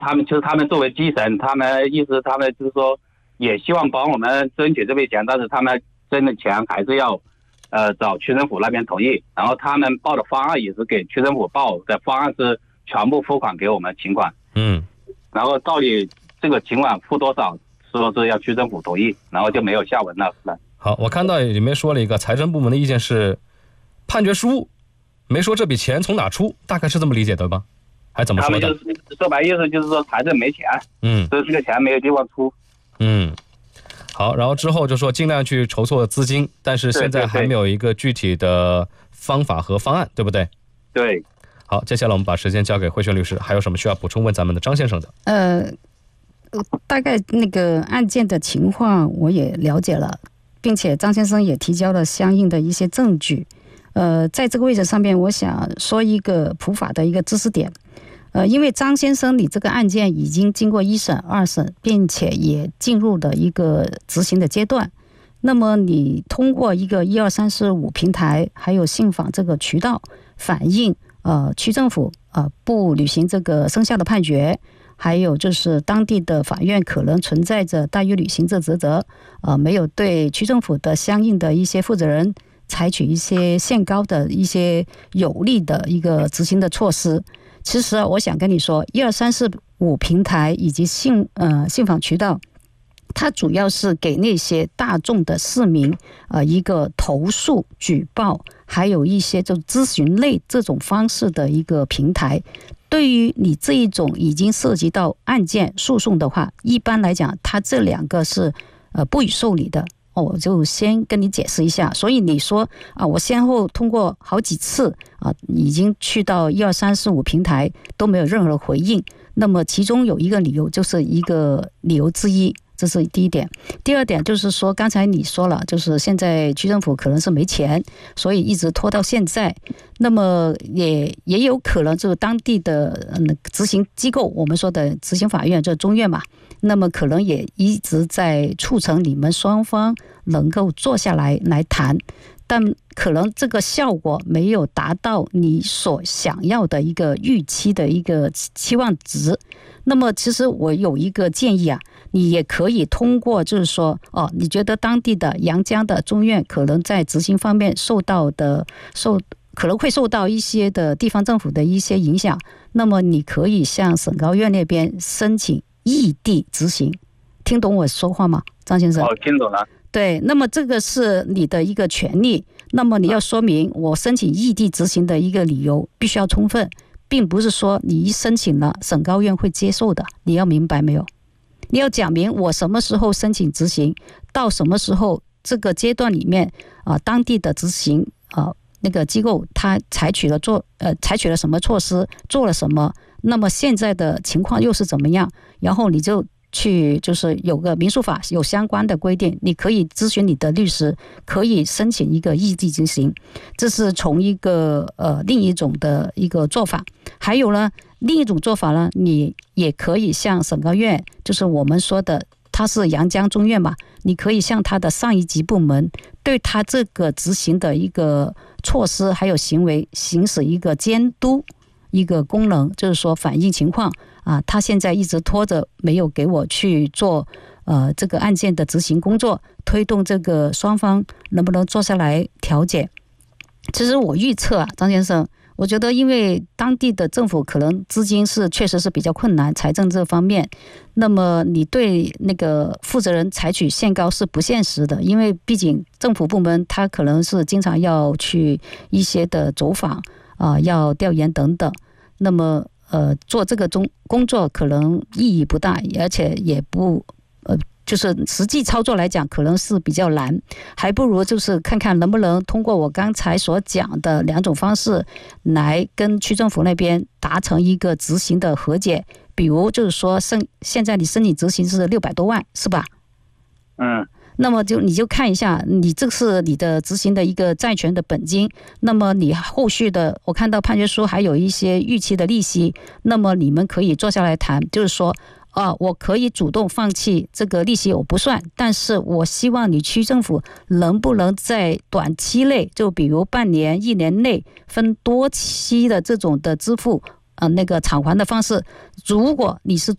他们作为基层，他们就是说也希望帮我们争取这笔钱，但是他们争的钱还是要找区政府那边同意，然后他们报的方案也是给区政府报的方案是全部付款给我们请款，然后到底这个请款付多少，说是要区政府同意，然后就没有下文了。 好，我看到里面说了一个财政部门的意见是判决书没说这笔钱从哪出，大概是这么理解的吧？还怎么说的？ 他们就是说白意思就是说财政没钱，这个钱没有地方出。 好，然后之后就说尽量去筹措资金，但是现在还没有一个具体的方法和方案，对不对？ 对。 好，接下来我们把时间交给慧轩律师，还有什么需要补充问咱们的张先生的？ 大概那个案件的情况我也了解了，并且张先生也提交了相应的一些证据。在这个位置上面，我想说一个普法的一个知识点。因为张先生你这个案件已经经过1审、2审，并且也进入了一个执行的阶段。那么你通过一个12345平台，还有信访这个渠道反映区政府不履行这个生效的判决，还有就是当地的法院可能存在着怠于履行这职责，没有对区政府的相应的一些负责人采取一些限高的一些有力的一个执行的措施。其实我想跟你说，12345平台以及信访渠道，它主要是给那些大众的市民一个投诉、举报，还有一些就咨询类这种方式的一个平台。对于你这一种已经涉及到案件诉讼的话，一般来讲，它这2个是不予受理的。我就先跟你解释一下。所以你说我先后通过好几次已经去到12345平台都没有任何的回应，那么其中有一个理由就是一个理由之一，这是第一点。第二点就是说，刚才你说了，就是现在区政府可能是没钱，所以一直拖到现在。那么也有可能就是当地的执行机构，我们说的执行法院，这中院嘛，那么可能也一直在促成你们双方能够坐下来谈，但可能这个效果没有达到你所想要的一个预期的一个期望值。那么其实我有一个建议你也可以通过就是说你觉得当地的阳江的中院可能在执行方面可能会受到一些的地方政府的一些影响，那么你可以向省高院那边申请异地执行。听懂我说话吗，张先生？ 听懂了。 对，那么这个是你的一个权利，那么你要说明我申请异地执行的一个理由必须要充分，并不是说你一申请了省高院会接受的，你要明白没有？你要讲明我什么时候申请执行，到什么时候这个阶段里面当地的执行那个机构他采取了什么措施，做了什么，那么现在的情况又是怎么样，然后你就去就是有个民诉法有相关的规定，你可以咨询你的律师，可以申请一个异地执行，这是从一个另一种的一个做法。还有呢，另一种做法呢，你也可以向省高院，就是我们说的它是阳江中院嘛，你可以向他的上一级部门对他这个执行的一个措施还有行为行使一个监督一个功能，就是说反映情况他现在一直拖着没有给我去做这个案件的执行工作，推动这个双方能不能坐下来调解。其实我预测张先生，我觉得因为当地的政府可能资金确实是比较困难，财政这方面，那么你对那个负责人采取限高是不现实的，因为毕竟政府部门他可能是经常要去一些的走访要调研等等，那么做这个工作可能意义不大，而且也不就是实际操作来讲可能是比较难，还不如就是看看能不能通过我刚才所讲的2种方式来跟区政府那边达成一个执行的和解。比如就是说现在你申请执行是600多万是吧？那么你就看一下，你这是你的执行的一个债权的本金，那么你后续的我看到判决书还有一些预期的利息，那么你们可以坐下来谈，就是说我可以主动放弃这个利息我不算，但是我希望你区政府能不能在短期内，就比如半年1年内分多期的这种的支付那个偿还的方式，如果你是